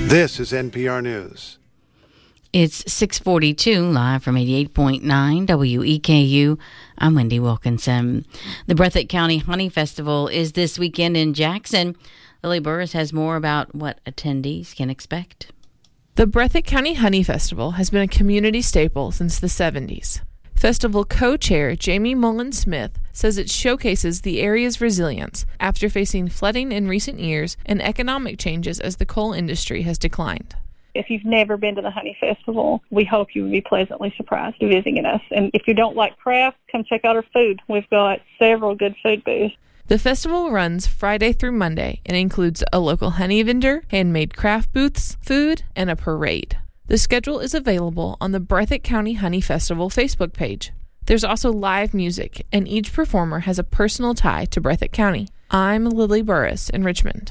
This is NPR News. It's 6:42, live from 88.9 WEKU. I'm Wendy Wilkinson. The Breathitt County Honey Festival is this weekend in Jackson. Lily Burris has more about what attendees can expect. The Breathitt County Honey Festival has been a community staple since the 70s. Festival co-chair Jamie Mullen-Smith says it showcases the area's resilience after facing flooding in recent years and economic changes as the coal industry has declined. If you've never been to the Honey Festival, we hope you will be pleasantly surprised visiting us. And if you don't like craft, come check out our food. We've got several good food booths. The festival runs Friday through Monday and includes a local honey vendor, handmade craft booths, food, and a parade. The schedule is available on the Breathitt County Honey Festival Facebook page. There's also live music, and each performer has a personal tie to Breathitt County. I'm Lily Burris in Richmond.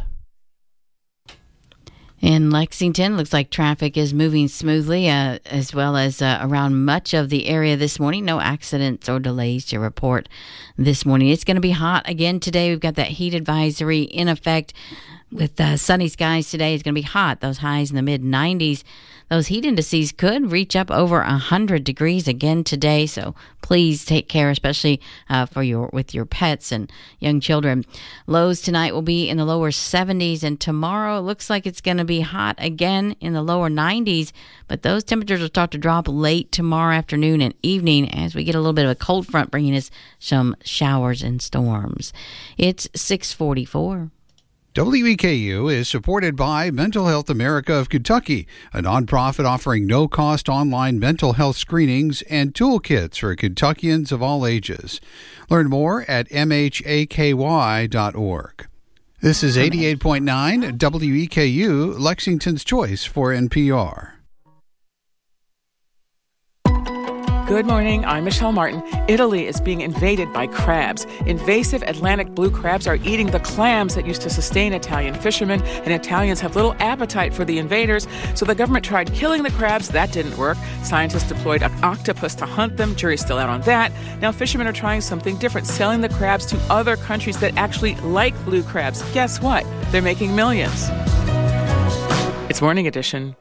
In Lexington, looks like traffic is moving smoothly, as well as around much of the area this morning. No accidents or delays to report this morning. It's going to be hot again today. We've got that heat advisory in effect with sunny skies today. It's going to be hot. Those highs in the mid-90s. Those heat indices could reach up over 100 degrees again today, so please take care, especially with your pets and young children. Lows tonight will be in the lower 70s, and tomorrow it looks like it's going to be hot again in the lower 90s, but those temperatures will start to drop late tomorrow afternoon and evening as we get a little bit of a cold front bringing us some showers and storms. It's 6:44. WEKU is supported by Mental Health America of Kentucky, a nonprofit offering no-cost online mental health screenings and toolkits for Kentuckians of all ages. Learn more at mhaky.org. This is 88.9 WEKU, Lexington's choice for NPR. Good morning, I'm Michelle Martin. Italy is being invaded by crabs. Invasive Atlantic blue crabs are eating the clams that used to sustain Italian fishermen, and Italians have little appetite for the invaders, so the government tried killing the crabs. That didn't work. Scientists deployed an octopus to hunt them. Jury's still out on that. Now fishermen are trying something different, selling the crabs to other countries that actually like blue crabs. Guess what? They're making millions. It's Morning Edition.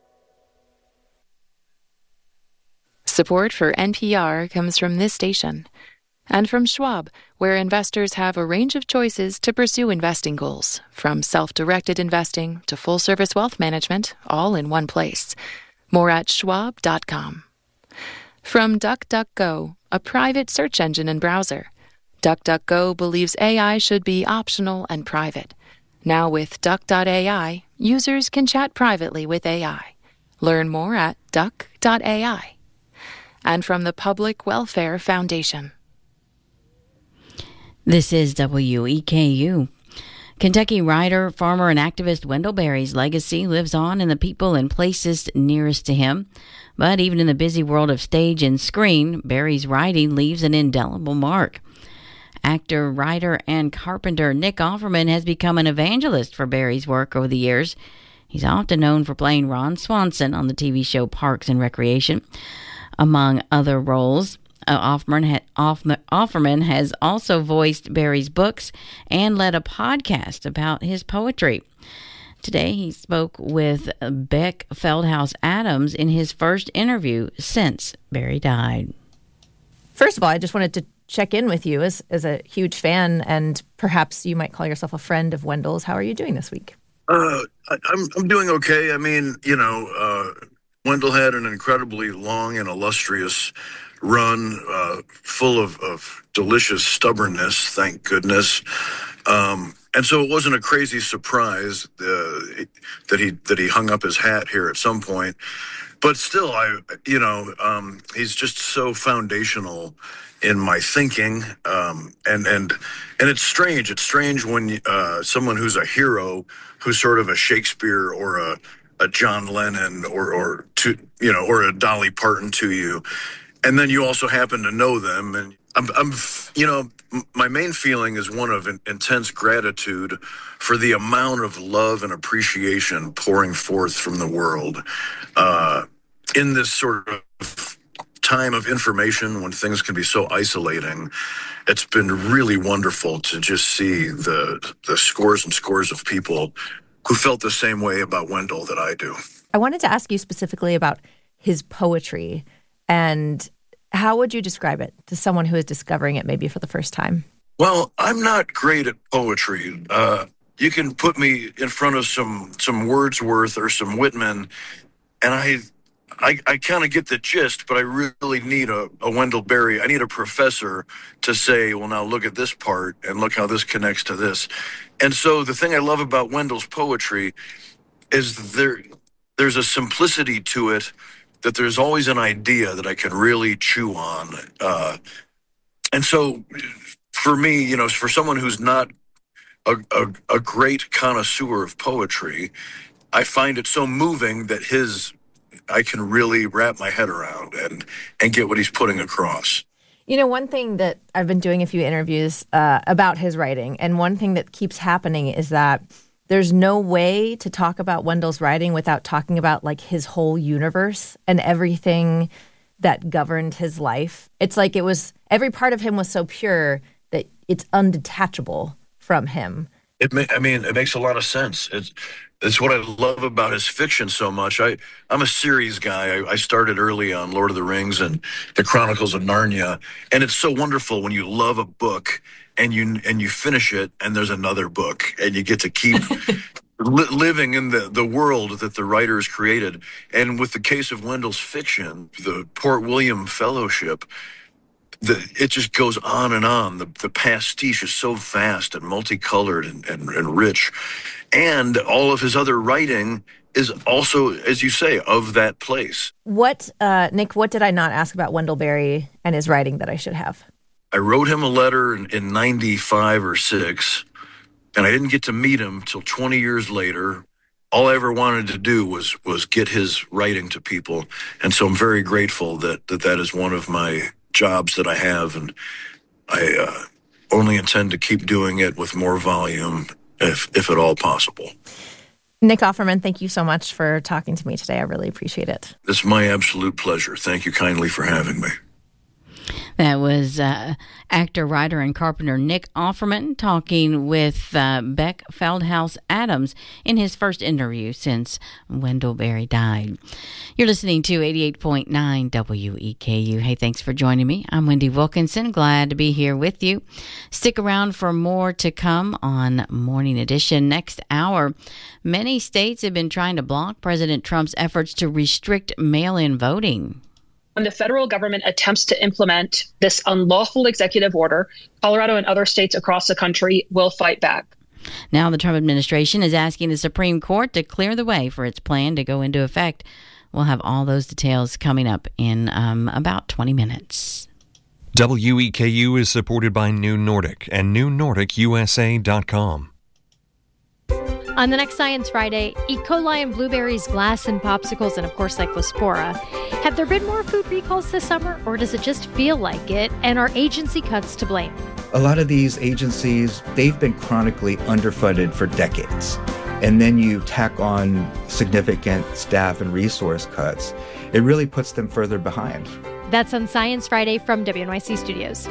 Support for NPR comes from this station and from Schwab, where investors have a range of choices to pursue investing goals, from self-directed investing to full-service wealth management, all in one place. More at schwab.com. From DuckDuckGo, a private search engine and browser. DuckDuckGo believes AI should be optional and private. Now with Duck.ai, users can chat privately with AI. Learn more at Duck.ai. And from the Public Welfare Foundation. This is WEKU. Kentucky writer, farmer, and activist Wendell Berry's legacy lives on in the people and places nearest to him. But even in the busy world of stage and screen, Berry's writing leaves an indelible mark. Actor, writer, and carpenter Nick Offerman has become an evangelist for Berry's work over the years. He's often known for playing Ron Swanson on the TV show Parks and Recreation. Among other roles, Offerman has also voiced Berry's books and led a podcast about his poetry. Today, he spoke with Beck Feldhaus Adams in his first interview since Berry died. First of all, I just wanted to check in with you as a huge fan, and perhaps you might call yourself a friend of Wendell's. How are you doing this week? I'm doing okay. I mean, Wendell had an incredibly long and illustrious run, full of delicious stubbornness, thank goodness. And so it wasn't a crazy surprise that he hung up his hat here at some point. But still, he's just so foundational in my thinking. And it's strange. It's strange when someone who's a hero, who's sort of a Shakespeare or a John Lennon or a Dolly Parton to you, and then you also happen to know them. And my main feeling is one of intense gratitude for the amount of love and appreciation pouring forth from the world in this sort of time of information when things can be so isolating. It's been really wonderful to just see the scores and scores of people who felt the same way about Wendell that I do. I wanted to ask you specifically about his poetry, and how would you describe it to someone who is discovering it maybe for the first time? Well, I'm not great at poetry. You can put me in front of some Wordsworth or some Whitman, and I kind of get the gist, but I really need a Wendell Berry. I need a professor to say, well, now look at this part and look how this connects to this. And so the thing I love about Wendell's poetry is there's a simplicity to it, that there's always an idea that I can really chew on. And so for me, for someone who's not a great connoisseur of poetry, I find it so moving that I can really wrap my head around and get what he's putting across. One thing that I've been doing a few interviews about his writing, and one thing that keeps happening is that there's no way to talk about Wendell's writing without talking about like his whole universe and everything that governed his life. It's like every part of him was so pure that it's undetachable from him. It makes a lot of sense. It's what I love about his fiction so much. I'm a series guy. I started early on Lord of the Rings and the Chronicles of Narnia, and it's so wonderful when you love a book and you finish it and there's another book and you get to keep living in the world that the writers created. And with the case of Wendell's fiction, the Port William Fellowship, it just goes on and on. The pastiche is so vast and multicolored and rich. And all of his other writing is also, as you say, of that place. Nick, what did I not ask about Wendell Berry and his writing that I should have? I wrote him a letter in 95 or 6, and I didn't get to meet him till 20 years later. All I ever wanted to do was get his writing to people. And so I'm very grateful that is one of my jobs that I have, and I only intend to keep doing it with more volume if at all possible. Nick Offerman, thank you so much for talking to me today. I really appreciate it. It's my absolute pleasure. Thank you kindly for having me. That was actor, writer, and carpenter Nick Offerman talking with Beck Feldhaus Adams in his first interview since Wendell Berry died. You're listening to 88.9 WEKU. Hey, thanks for joining me. I'm Wendy Wilkinson. Glad to be here with you. Stick around for more to come on Morning Edition next hour. Many states have been trying to block President Trump's efforts to restrict mail-in voting. When the federal government attempts to implement this unlawful executive order, Colorado and other states across the country will fight back. Now the Trump administration is asking the Supreme Court to clear the way for its plan to go into effect. We'll have all those details coming up in about 20 minutes. WEKU is supported by New Nordic and NewNordicUSA.com. On the next Science Friday, E. coli and blueberries, glass and popsicles, and of course Cyclospora. Have there been more food recalls this summer, or does it just feel like it? And are agency cuts to blame? A lot of these agencies, they've been chronically underfunded for decades. And then you tack on significant staff and resource cuts. It really puts them further behind. That's on Science Friday from WNYC Studios.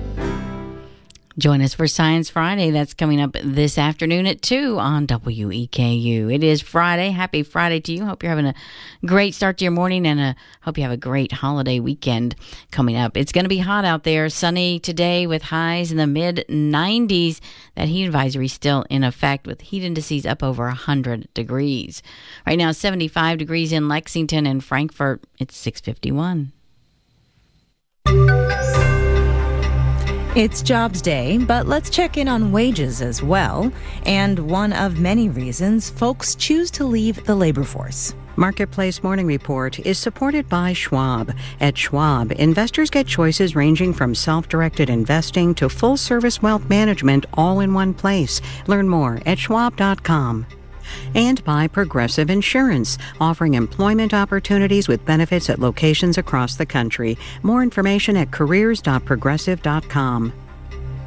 Join us for Science Friday. That's coming up this afternoon at 2 on WEKU. It is Friday. Happy Friday to you. Hope you're having a great start to your morning, and hope you have a great holiday weekend coming up. It's going to be hot out there. Sunny today with highs in the mid-90s. That heat advisory is still in effect with heat indices up over 100 degrees. Right now, 75 degrees in Lexington and Frankfort. It's 6:51. It's Jobs Day, but let's check in on wages as well. And one of many reasons folks choose to leave the labor force. Marketplace Morning Report is supported by Schwab. At Schwab, investors get choices ranging from self-directed investing to full-service wealth management all in one place. Learn more at schwab.com. And by Progressive Insurance, offering employment opportunities with benefits at locations across the country. More information at careers.progressive.com.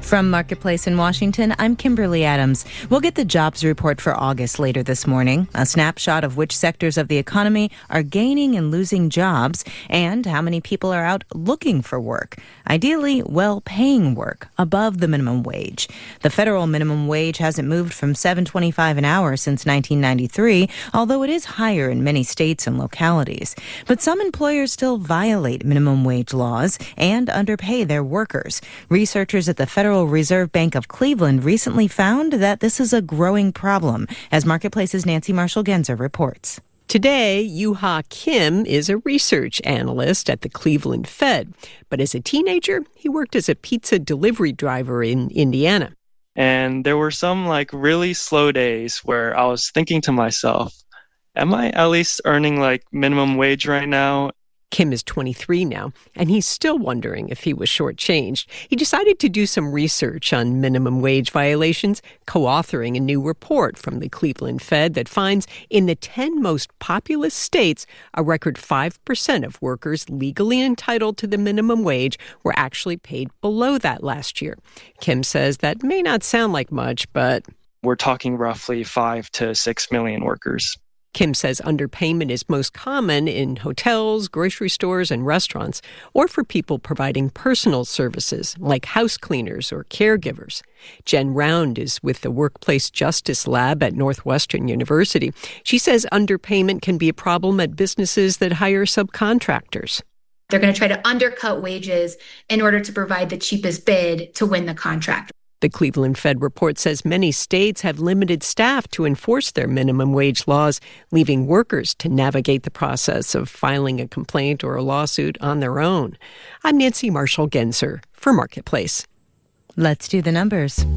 From Marketplace in Washington, I'm Kimberly Adams. We'll get the jobs report for August later this morning, a snapshot of which sectors of the economy are gaining and losing jobs, and how many people are out looking for work, ideally well-paying work, above the minimum wage. The federal minimum wage hasn't moved from $7.25 an hour since 1993, although it is higher in many states and localities. But some employers still violate minimum wage laws and underpay their workers. Researchers at the Federal Reserve Bank of Cleveland recently found that this is a growing problem, as Marketplace's Nancy Marshall-Genzer reports. Today, Yu-Ha Kim is a research analyst at the Cleveland Fed. But as a teenager, he worked as a pizza delivery driver in Indiana. And there were some really slow days where I was thinking to myself, am I at least earning minimum wage right now? Kim is 23 now, and he's still wondering if he was shortchanged. He decided to do some research on minimum wage violations, co-authoring a new report from the Cleveland Fed that finds in the 10 most populous states, a record 5% of workers legally entitled to the minimum wage were actually paid below that last year. Kim says that may not sound like much, but we're talking roughly 5 to 6 million workers. Kim says underpayment is most common in hotels, grocery stores, and restaurants, or for people providing personal services like house cleaners or caregivers. Jen Round is with the Workplace Justice Lab at Northwestern University. She says underpayment can be a problem at businesses that hire subcontractors. They're going to try to undercut wages in order to provide the cheapest bid to win the contract. The Cleveland Fed report says many states have limited staff to enforce their minimum wage laws, leaving workers to navigate the process of filing a complaint or a lawsuit on their own. I'm Nancy Marshall-Genzer for Marketplace. Let's do the numbers.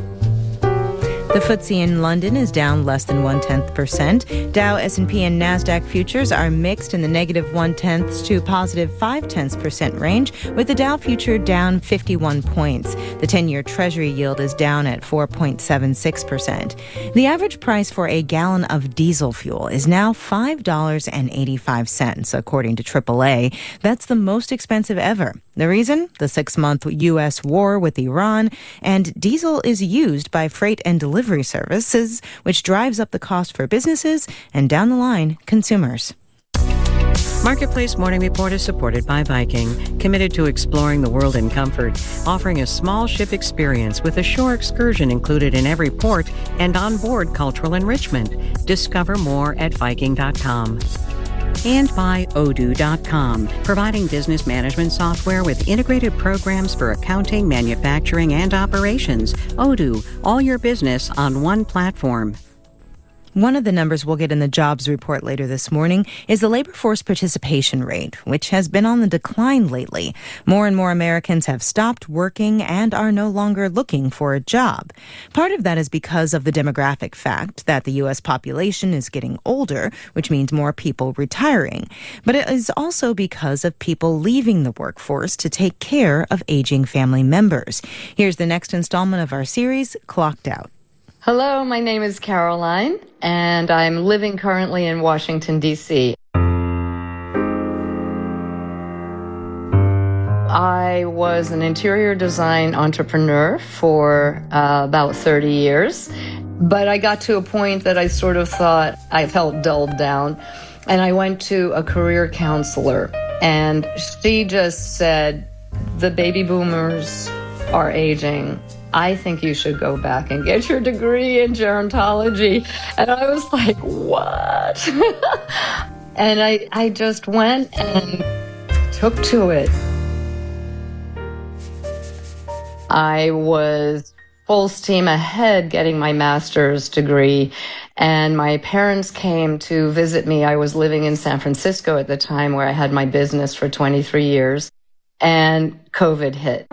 The FTSE in London is down less than 0.1%. Dow, S&P, and NASDAQ futures are mixed in the negative 0.1 to positive 0.5% range, with the Dow future down 51 points. The 10-year Treasury yield is down at 4.76%. The average price for a gallon of diesel fuel is now $5.85, according to AAA. That's the most expensive ever. The reason? The 6-month U.S. war with Iran, and diesel is used by freight and delivery services, which drives up the cost for businesses and, down the line, consumers. Marketplace Morning Report is supported by Viking, committed to exploring the world in comfort, offering a small ship experience with a shore excursion included in every port and onboard cultural enrichment. Discover more at Viking.com. And by Odoo.com, providing business management software with integrated programs for accounting, manufacturing, and operations. Odoo, all your business on one platform. One of the numbers we'll get in the jobs report later this morning is the labor force participation rate, which has been on the decline lately. More and more Americans have stopped working and are no longer looking for a job. Part of that is because of the demographic fact that the U.S. population is getting older, which means more people retiring. But it is also because of people leaving the workforce to take care of aging family members. Here's the next installment of our series, Clocked Out. Hello, my name is Caroline, and I'm living currently in Washington, D.C. I was an interior design entrepreneur for about 30 years, but I got to a point that I sort of thought I felt dulled down, and I went to a career counselor, and she just said, the baby boomers are aging. I think you should go back and get your degree in gerontology. And I was like, what? And I just went and took to it. I was full steam ahead getting my master's degree, and my parents came to visit me. I was living in San Francisco at the time, where I had my business for 23 years, and COVID hit.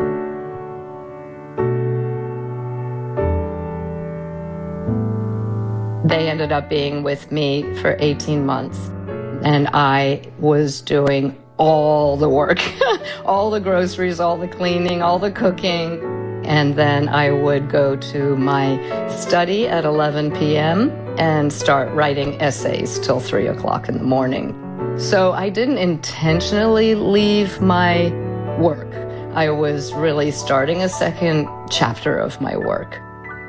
They ended up being with me for 18 months, and I was doing all the work, all the groceries, all the cleaning, all the cooking. And then I would go to my study at 11 p.m. and start writing essays till 3 o'clock in the morning. So I didn't intentionally leave my work, I was really starting a second chapter of my work.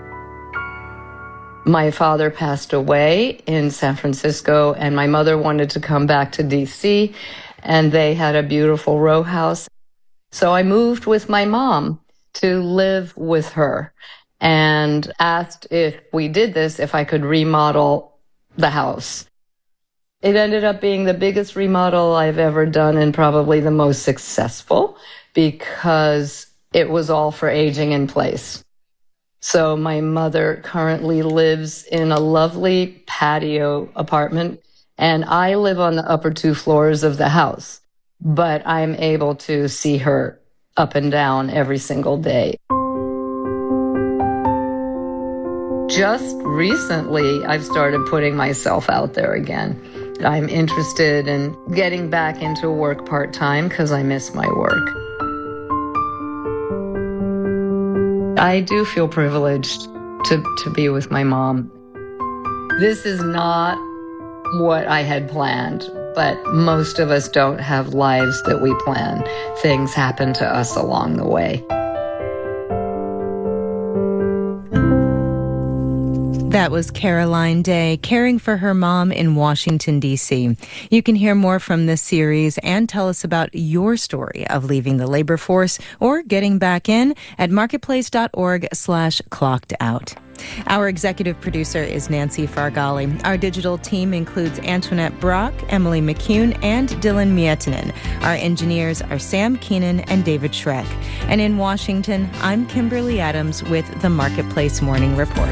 My father passed away in San Francisco, and my mother wanted to come back to D.C., and they had a beautiful row house. So I moved with my mom to live with her and asked if we did this, if I could remodel the house. It ended up being the biggest remodel I've ever done and probably the most successful because it was all for aging in place. So my mother currently lives in a lovely patio apartment, and I live on the upper 2 floors of the house, but I'm able to see her up and down every single day. Just recently, I've started putting myself out there again. I'm interested in getting back into work part-time because I miss my work. I do feel privileged to be with my mom. This is not what I had planned, but most of us don't have lives that we plan. Things happen to us along the way. That was Caroline Day, caring for her mom in Washington, D.C. You can hear more from this series and tell us about your story of leaving the labor force or getting back in at marketplace.org/clockedout. Our executive producer is Nancy Fargali. Our digital team includes Antoinette Brock, Emily McCune, and Dylan Miettinen. Our engineers are Sam Keenan and David Schreck. And in Washington, I'm Kimberly Adams with the Marketplace Morning Report.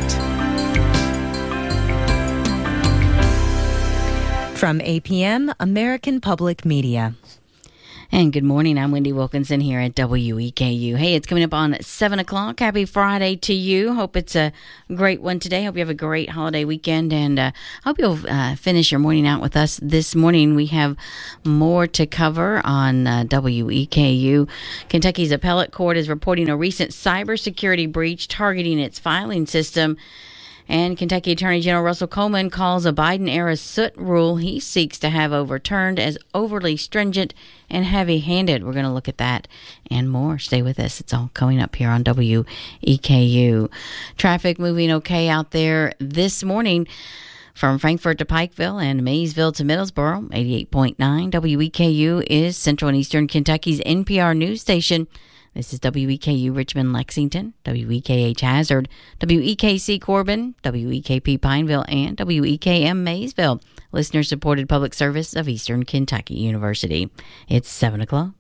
From APM, American Public Media. And good morning. I'm Wendy Wilkinson here at WEKU. Hey, it's coming up on 7 o'clock. Happy Friday to you. Hope it's a great one today. Hope you have a great holiday weekend, and hope you'll finish your morning out with us this morning. We have more to cover on WEKU. Kentucky's appellate court is reporting a recent cybersecurity breach targeting its filing system. And Kentucky Attorney General Russell Coleman calls a Biden-era soot rule he seeks to have overturned as overly stringent and heavy-handed. We're going to look at that and more. Stay with us. It's all coming up here on WEKU. Traffic moving okay out there this morning from Frankfort to Pikeville and Maysville to Middlesboro. 88.9 WEKU is Central and Eastern Kentucky's NPR news station. This is WEKU Richmond, Lexington, WEKH Hazard, WEKC Corbin, WEKP Pineville, and WEKM Maysville. Listener-supported public service of Eastern Kentucky University. It's 7 o'clock.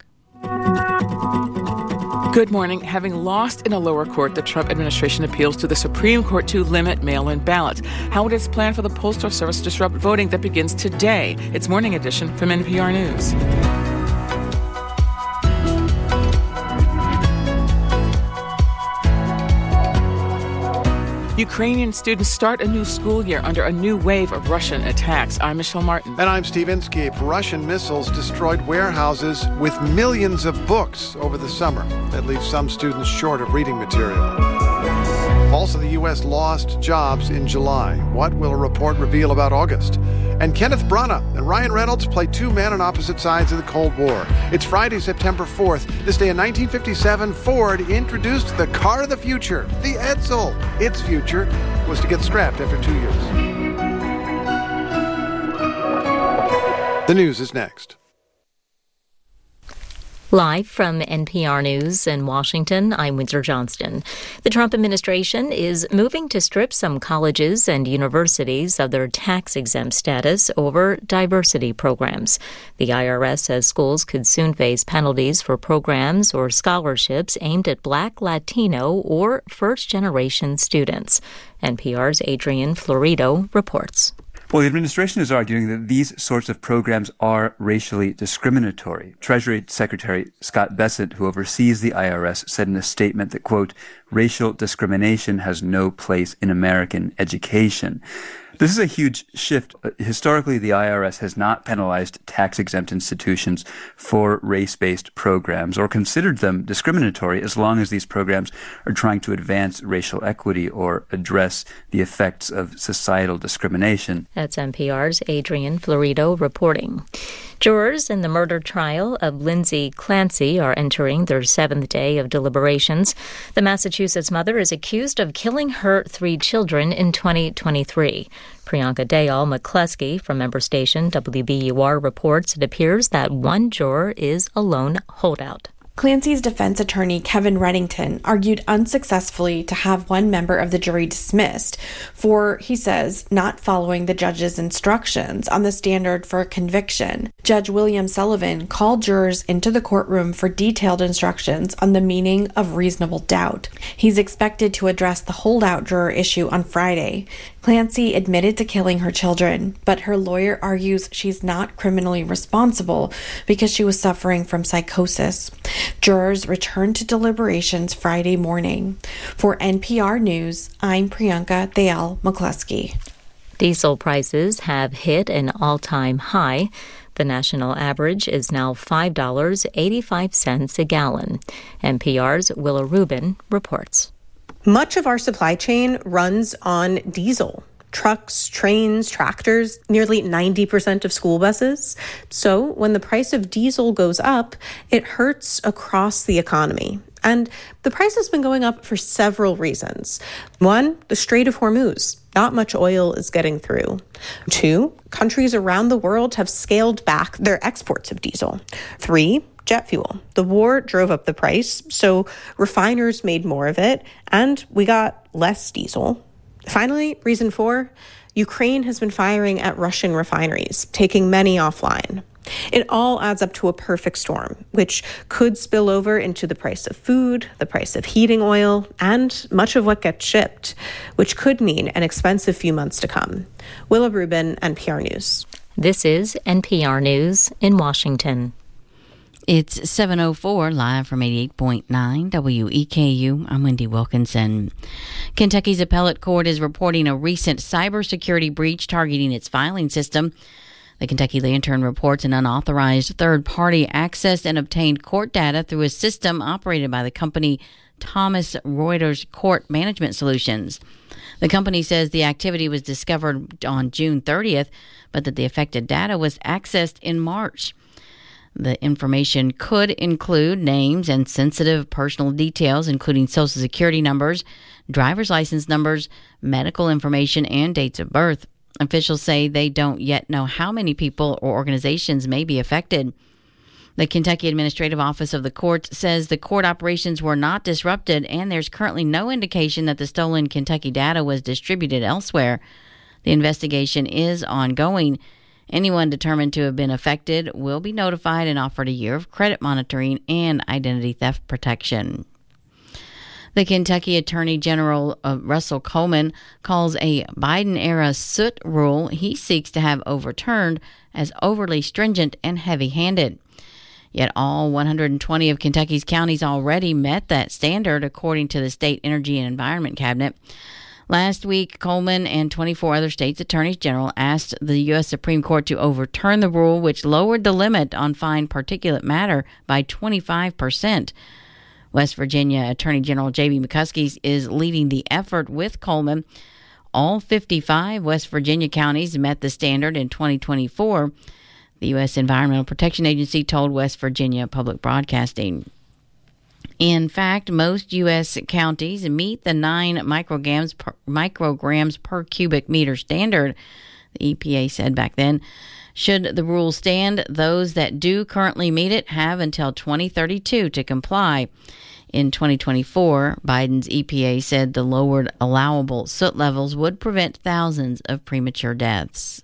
Good morning. Having lost in a lower court, the Trump administration appeals to the Supreme Court to limit mail-in ballots. How would its plan for the Postal Service disrupt voting that begins today? It's Morning Edition from NPR News. Ukrainian students start a new school year under a new wave of Russian attacks. I'm Michelle Martin. And I'm Steve Inskeep. Russian missiles destroyed warehouses with millions of books over the summer. That leaves some students short of reading material. Also, the U.S. lost jobs in July. What will a report reveal about August? And Kenneth Branagh and Ryan Reynolds play two men on opposite sides of the Cold War. It's Friday, September 4th. This day in 1957, Ford introduced the car of the future, the Edsel. Its future was to get scrapped after 2 years. The news is next. Live from NPR News in Washington, I'm Windsor Johnston. The Trump administration is moving to strip some colleges and universities of their tax-exempt status over diversity programs. The IRS says schools could soon face penalties for programs or scholarships aimed at Black, Latino, or first-generation students. NPR's Adrian Florido reports. Well, the administration is arguing that these sorts of programs are racially discriminatory. Treasury Secretary Scott Bessent, who oversees the IRS, said in a statement that, quote, racial discrimination has no place in American education. This is a huge shift. Historically, the IRS has not penalized tax-exempt institutions for race-based programs or considered them discriminatory as long as these programs are trying to advance racial equity or address the effects of societal discrimination. That's NPR's Adrian Florido reporting. Jurors in the murder trial of Lindsay Clancy are entering their 7th day of deliberations. The Massachusetts mother is accused of killing her 3 children in 2023. Priyanka Dayal McCluskey from member station WBUR reports it appears that one juror is a lone holdout. Clancy's defense attorney, Kevin Reddington, argued unsuccessfully to have one member of the jury dismissed for, he says, not following the judge's instructions on the standard for a conviction. Judge William Sullivan called jurors into the courtroom for detailed instructions on the meaning of reasonable doubt. He's expected to address the holdout juror issue on Friday. Clancy admitted to killing her children, but her lawyer argues she's not criminally responsible because she was suffering from psychosis. Jurors returned to deliberations Friday morning. For NPR News, I'm Priyanka Dayal McCluskey. Diesel prices have hit an all-time high. The national average is now $5.85 a gallon. NPR's Willa Rubin reports. Much of our supply chain runs on diesel. Trucks, trains, tractors, nearly 90% of school buses. So when the price of diesel goes up, it hurts across the economy. And the price has been going up for several reasons. 1, the Strait of Hormuz. Not much oil is getting through. 2, countries around the world have scaled back their exports of diesel. 3, jet fuel. The war drove up the price, so refiners made more of it, and we got less diesel. Finally, reason 4, Ukraine has been firing at Russian refineries, taking many offline. It all adds up to a perfect storm, which could spill over into the price of food, the price of heating oil, and much of what gets shipped, which could mean an expensive few months to come. Willa Rubin, NPR News. This is NPR News in Washington. It's 7:04, live from 88.9 WEKU. I'm Wendy Wilkinson. Kentucky's appellate court is reporting a recent cybersecurity breach targeting its filing system. The Kentucky Lantern reports an unauthorized third-party accessed and obtained court data through a system operated by the company Thomson Reuters Court Management Solutions. The company says the activity was discovered on June 30th, but that the affected data was accessed in March. The information could include names and sensitive personal details, including Social Security numbers, driver's license numbers, medical information, and dates of birth. Officials say they don't yet know how many people or organizations may be affected. The Kentucky Administrative Office of the Court says the court operations were not disrupted, and there's currently no indication that the stolen Kentucky data was distributed elsewhere. The investigation is ongoing. Anyone determined to have been affected will be notified and offered a year of credit monitoring and identity theft protection. The Kentucky Attorney General Russell Coleman calls a Biden-era soot rule he seeks to have overturned as overly stringent and heavy-handed. Yet all 120 of Kentucky's counties already met that standard, according to the State Energy and Environment Cabinet. Last week, Coleman and 24 other states' attorneys general asked the U.S. Supreme Court to overturn the rule, which lowered the limit on fine particulate matter by 25%. West Virginia Attorney General J.B. McCuskey is leading the effort with Coleman. All 55 West Virginia counties met the standard in 2024, the U.S. Environmental Protection Agency told West Virginia Public Broadcasting. In fact, most U.S. counties meet the 9 micrograms per cubic meter standard, the EPA said back then. Should the rule stand, those that do currently meet it have until 2032 to comply. In 2024, Biden's EPA said the lowered allowable soot levels would prevent thousands of premature deaths.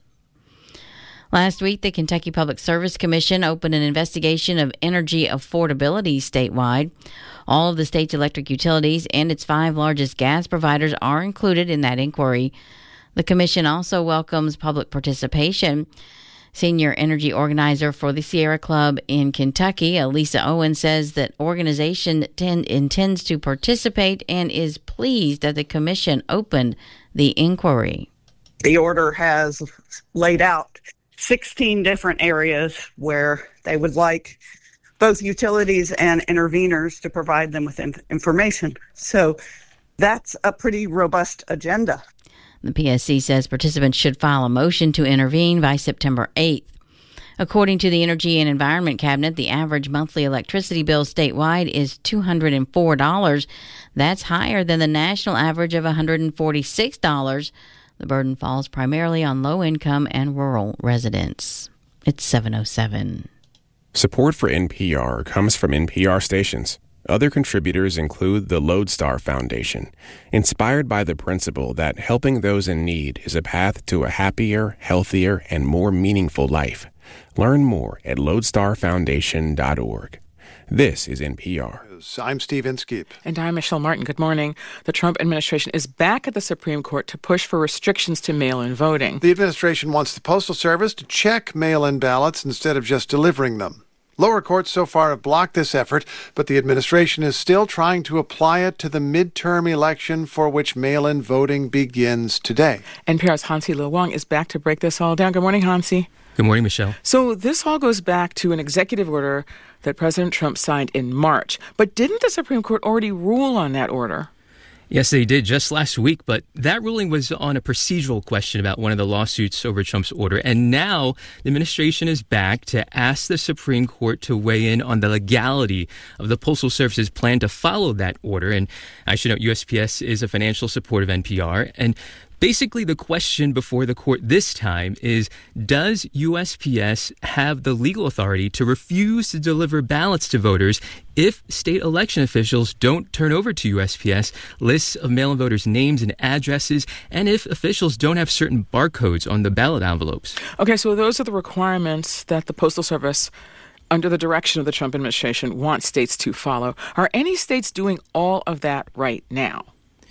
Last week, the Kentucky Public Service Commission opened an investigation of energy affordability statewide. All of the state's electric utilities and its 5 largest gas providers are included in that inquiry. The commission also welcomes public participation. Senior energy organizer for the Sierra Club in Kentucky, Elisa Owen, says that organization intends to participate and is pleased that the commission opened the inquiry. The order has laid out 16 different areas where they would like both utilities and interveners to provide them with information. So that's a pretty robust agenda. The PSC says participants should file a motion to intervene by September 8th. According to the Energy and Environment Cabinet, the average monthly electricity bill statewide is $204. That's higher than the national average of $146. The burden falls primarily on low-income and rural residents. It's 7:07. Support for NPR comes from NPR stations. Other contributors include the Lodestar Foundation, inspired by the principle that helping those in need is a path to a happier, healthier, and more meaningful life. Learn more at lodestarfoundation.org. This is NPR. I'm Steve Inskeep. And I'm Michelle Martin. Good morning. The Trump administration is back at the Supreme Court to push for restrictions to mail-in voting. The administration wants the Postal Service to check mail-in ballots instead of just delivering them. Lower courts so far have blocked this effort, but the administration is still trying to apply it to the midterm election for which mail-in voting begins today. NPR's Hansi Lo Wang is back to break this all down. Good morning, Hansi. Good morning, Michelle. So this all goes back to an executive order that President Trump signed in March. But didn't the Supreme Court already rule on that order? Yes, they did just last week, but that ruling was on a procedural question about one of the lawsuits over Trump's order. And now the administration is back to ask the Supreme Court to weigh in on the legality of the Postal Service's plan to follow that order. And I should note USPS is a financial support of NPR. And basically, the question before the court this time is, does USPS have the legal authority to refuse to deliver ballots to voters if state election officials don't turn over to USPS lists of mail-in voters' names and addresses, and if officials don't have certain barcodes on the ballot envelopes? Okay, so those are the requirements that the Postal Service, under the direction of the Trump administration, wants states to follow. Are any states doing all of that right now?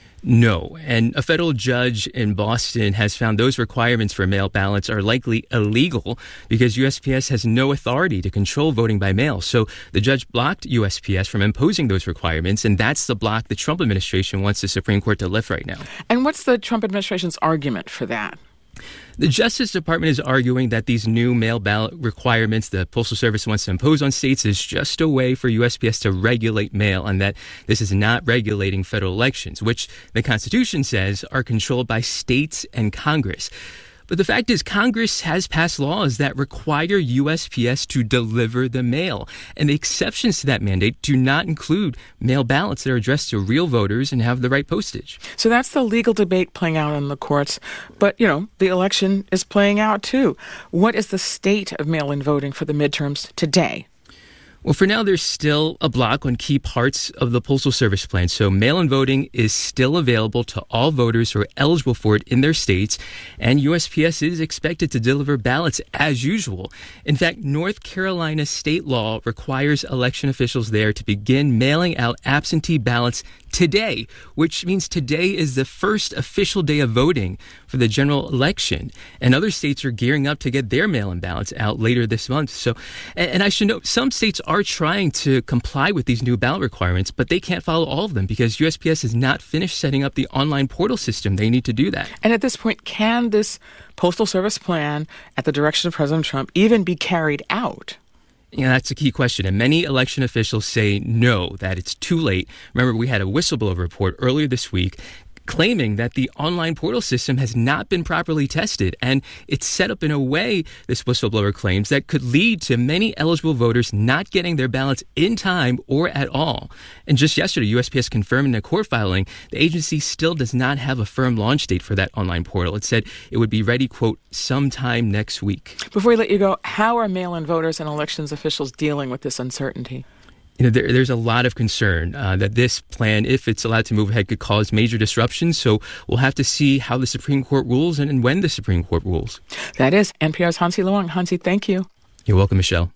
No, and a federal judge in Boston has found those requirements for mail ballots are likely illegal because USPS has no authority to control voting by mail. So the judge blocked USPS from imposing those requirements, and that's the block the Trump administration wants the Supreme Court to lift right now. And what's the Trump administration's argument for that? The Justice Department is arguing that these new mail ballot requirements the Postal Service wants to impose on states is just a way for USPS to regulate mail, and that this is not regulating federal elections, which the Constitution says are controlled by states and Congress. But the fact is, Congress has passed laws that require USPS to deliver the mail. And the exceptions to that mandate do not include mail ballots that are addressed to real voters and have the right postage. So that's the legal debate playing out in the courts. But, the election is playing out, too. What is the state of mail-in voting for the midterms today? Well, for now, there's still a block on key parts of the Postal Service plan. So mail-in voting is still available to all voters who are eligible for it in their states, and USPS is expected to deliver ballots as usual. In fact, North Carolina state law requires election officials there to begin mailing out absentee ballots today, which means today is the first official day of voting for the general election. And other states are gearing up to get their mail-in ballots out later this month. So, and I should note, some states are trying to comply with these new ballot requirements, but they can't follow all of them because USPS has not finished setting up the online portal system. They need to do that. And at this point, can this Postal Service plan at the direction of President Trump even be carried out? That's a key question. And many election officials say no, that it's too late. Remember, we had a whistleblower report earlier this week claiming that the online portal system has not been properly tested. And it's set up in a way, this whistleblower claims, that could lead to many eligible voters not getting their ballots in time or at all. And just yesterday, USPS confirmed in a court filing, the agency still does not have a firm launch date for that online portal. It said it would be ready, quote, sometime next week. Before we let you go, how are mail-in voters and elections officials dealing with this uncertainty? There's a lot of concern that this plan, if it's allowed to move ahead, could cause major disruptions. So we'll have to see how the Supreme Court rules and when the Supreme Court rules. That is NPR's Hansi Lo Wang. Hansi, thank you. You're welcome, Michelle.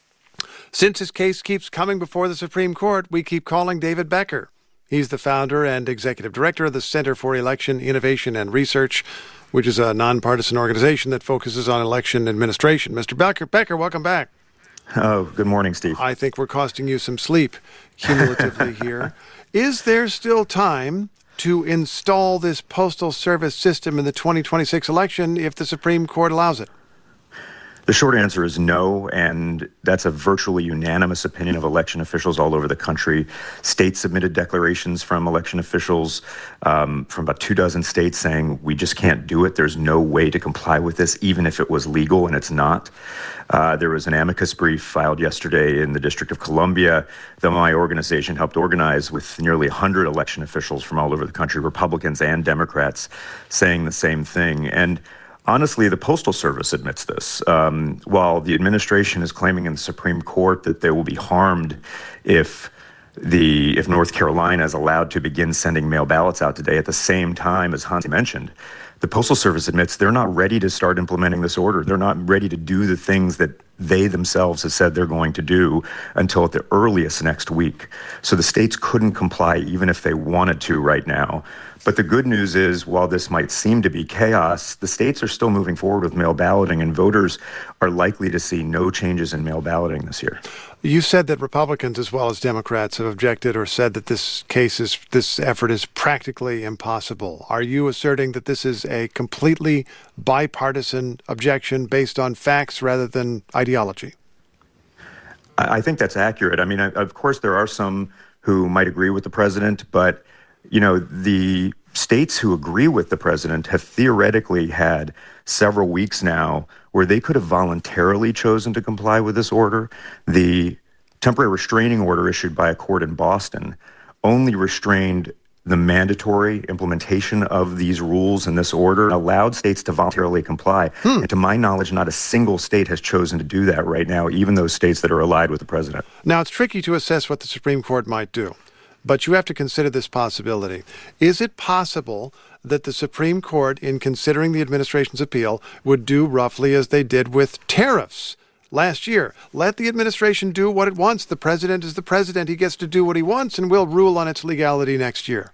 Since his case keeps coming before the Supreme Court, we keep calling David Becker. He's the founder and executive director of the Center for Election Innovation and Research, which is a nonpartisan organization that focuses on election administration. Mr. Becker, welcome back. Oh, good morning, Steve. I think we're costing you some sleep cumulatively here. Is there still time to install this Postal Service system in the 2026 election if the Supreme Court allows it? The short answer is no, and that's a virtually unanimous opinion of election officials all over the country. States submitted declarations from election officials from about 24 states saying, we just can't do it. There's no way to comply with this, even if it was legal, and it's not. There was an amicus brief filed yesterday in the District of Columbia that my organization helped organize with nearly 100 election officials from all over the country, Republicans and Democrats, saying the same thing. And honestly, the Postal Service admits this. While the administration is claiming in the Supreme Court that they will be harmed if North Carolina is allowed to begin sending mail ballots out today, at the same time, as Hansi mentioned, the Postal Service admits they're not ready to start implementing this order. They're not ready to do the things that they themselves have said they're going to do until at the earliest next week. So the states couldn't comply even if they wanted to right now. But the good news is, while this might seem to be chaos, the states are still moving forward with mail balloting, and voters are likely to see no changes in mail balloting this year. You said that Republicans as well as Democrats have objected or said that this effort is practically impossible. Are you asserting that this is a completely bipartisan objection based on facts rather than ideology? I think that's accurate. I mean, of course, there are some who might agree with the president, but the states who agree with the president have theoretically had several weeks now where they could have voluntarily chosen to comply with this order. The temporary restraining order issued by a court in Boston only restrained the mandatory implementation of these rules in this order, allowed states to voluntarily comply. And to my knowledge, not a single state has chosen to do that right now, even those states that are allied with the president. Now, it's tricky to assess what the Supreme Court might do, but you have to consider this possibility. Is it possible that the Supreme Court, in considering the administration's appeal, would do roughly as they did with tariffs last year? Let the administration do what it wants. The president is the president. He gets to do what he wants, and we'll rule on its legality next year.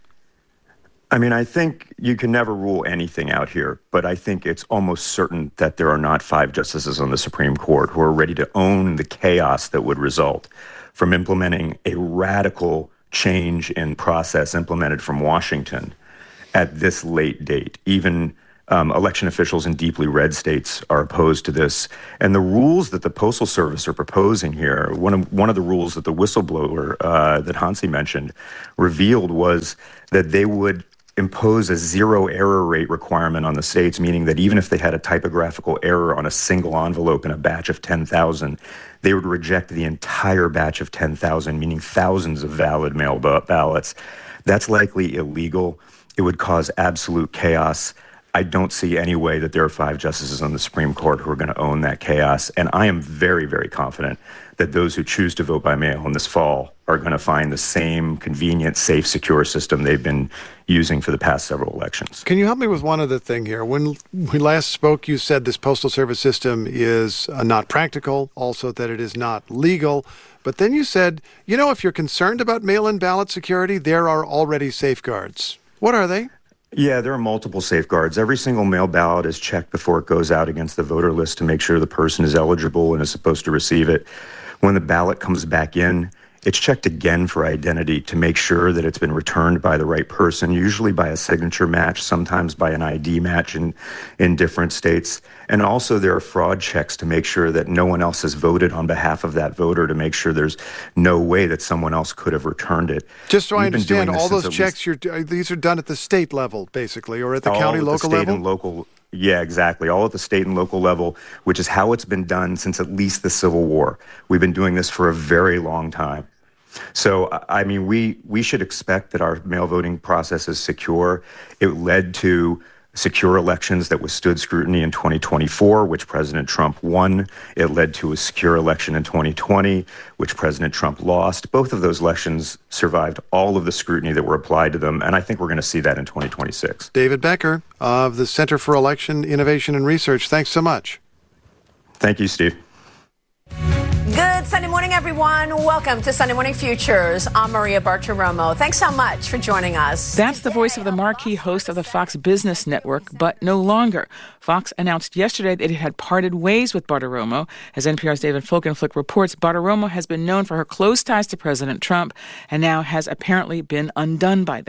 I mean, I think you can never rule anything out here, but I think it's almost certain that there are not 5 justices on the Supreme Court who are ready to own the chaos that would result from implementing a radical change in process implemented from Washington at this late date. Even election officials in deeply red states are opposed to this. And the rules that the Postal Service are proposing here, one of the rules that the whistleblower that Hansi mentioned revealed was that they would impose a zero error rate requirement on the states, meaning that even if they had a typographical error on a single envelope in a batch of 10,000, they would reject the entire batch of 10,000, meaning thousands of valid mail ballots. That's likely illegal. It would cause absolute chaos. I don't see any way that there are 5 justices on the Supreme Court who are going to own that chaos. And I am very, very confident that those who choose to vote by mail in this fall are going to find the same convenient, safe, secure system they've been using for the past several elections. Can you help me with one other thing here? When we last spoke, you said this Postal Service system is not practical, also that it is not legal. But then you said, if you're concerned about mail-in ballot security, there are already safeguards. What are they? Yeah, there are multiple safeguards. Every single mail ballot is checked before it goes out against the voter list to make sure the person is eligible and is supposed to receive it. When the ballot comes back in, it's checked again for identity to make sure that it's been returned by the right person, usually by a signature match, sometimes by an ID match in different states. And also there are fraud checks to make sure that no one else has voted on behalf of that voter, to make sure there's no way that someone else could have returned it. Just so I understand, all those checks, these are done at the state level, basically, or at the county, local level? And local. Yeah, exactly. All at the state and local level, which is how it's been done since at least the Civil War. We've been doing this for a very long time. So, I mean, we should expect that our mail voting process is secure. It led to secure elections that withstood scrutiny in 2024, which President Trump won. It led to a secure election in 2020, which President Trump lost. Both of those elections survived all of the scrutiny that were applied to them, and I think we're going to see that in 2026. David Becker of the Center for Election Innovation and Research, thanks so much. Thank you, Steve. Good Sunday morning, everyone. Welcome to Sunday Morning Futures. I'm Maria Bartiromo. Thanks so much for joining us. That's the voice of the marquee host of the Fox Business Network, but no longer. Fox announced yesterday that it had parted ways with Bartiromo. As NPR's David Folkenflik reports, Bartiromo has been known for her close ties to President Trump and now has apparently been undone by them.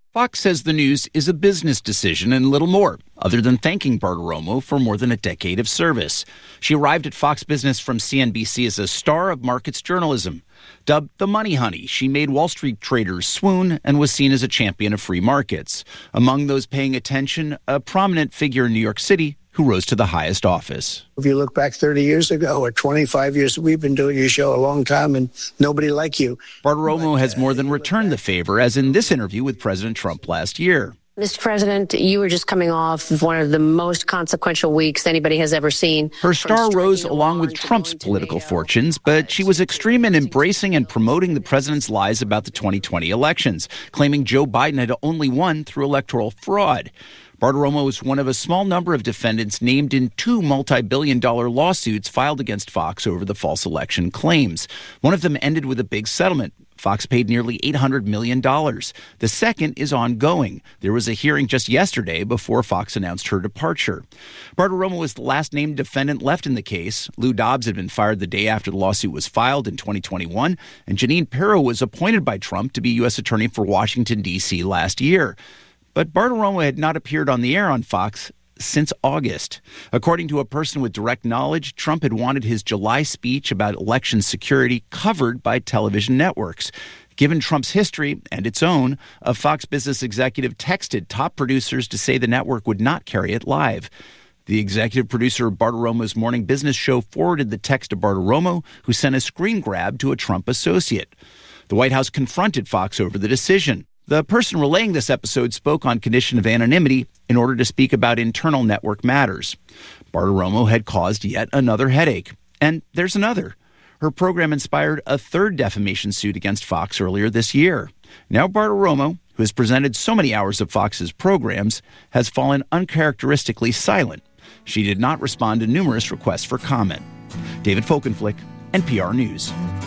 Fox says the news is a business decision and little more, other than thanking Bartiromo for more than a decade of service. She arrived at Fox Business from CNBC as a star of markets journalism. Dubbed the Money Honey, she made Wall Street traders swoon and was seen as a champion of free markets. Among those paying attention, a prominent figure in New York City who rose to the highest office. If you look back 30 years ago or 25 years, we've been doing your show a long time and nobody like you. Bartiromo has more than returned the favor, as in this interview with President Trump last year. Mr. President, you were just coming off of one of the most consequential weeks anybody has ever seen. Her star rose along with Trump's political fortunes, but she was extreme in embracing and promoting the president's lies about the 2020 elections, claiming Joe Biden had only won through electoral fraud. Bartiromo is one of a small number of defendants named in 2 multi-billion-dollar lawsuits filed against Fox over the false election claims. One of them ended with a big settlement. Fox paid nearly $800 million. The second is ongoing. There was a hearing just yesterday before Fox announced her departure. Bartiromo was the last named defendant left in the case. Lou Dobbs had been fired the day after the lawsuit was filed in 2021, and Jeanine Pirro was appointed by Trump to be U.S. Attorney for Washington, D.C. last year. But Bartiromo had not appeared on the air on Fox since August. According to a person with direct knowledge, Trump had wanted his July speech about election security covered by television networks. Given Trump's history, and its own, a Fox Business executive texted top producers to say the network would not carry it live. The executive producer of Bartiromo's morning business show forwarded the text to Bartiromo, who sent a screen grab to a Trump associate. The White House confronted Fox over the decision. The person relaying this episode spoke on condition of anonymity in order to speak about internal network matters. Bartiromo had caused yet another headache. And there's another. Her program inspired a third defamation suit against Fox earlier this year. Now Bartiromo, who has presented so many hours of Fox's programs, has fallen uncharacteristically silent. She did not respond to numerous requests for comment. David Folkenflik, NPR News.